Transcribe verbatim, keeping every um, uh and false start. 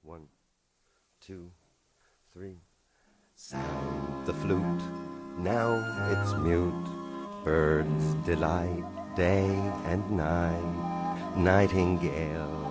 One, two, three. Sound the flute, now it's mute. Birds delight day and night. Nightingale